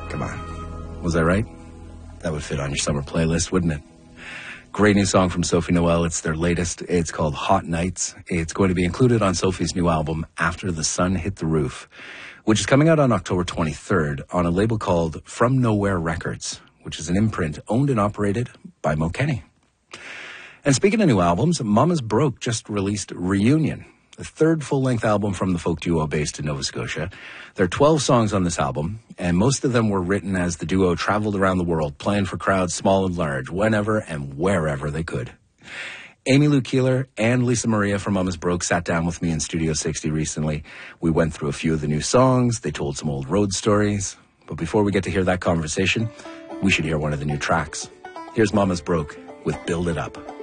Come on. Was I right? That would fit on your summer playlist, wouldn't it? Great new song from Sophie Noel. It's their latest. It's called Hot Nights. It's going to be included on Sophie's new album, After the Sun Hit the Roof, which is coming out on October 23rd on a label called From Nowhere Records, which is an imprint owned and operated by Mo Kenny. And speaking of new albums, Mama's Broke just released Reunion, the third full-length album from the folk duo based in Nova Scotia. There are 12 songs on this album, and most of them were written as the duo traveled around the world, playing for crowds small and large, whenever and wherever they could. Amy Lou Keeler and Lisa Maria from Mama's Broke sat down with me in Studio 60 recently. We went through a few of the new songs. They told some old road stories. But before we get to hear that conversation, we should hear one of the new tracks. Here's Mama's Broke with Build It Up.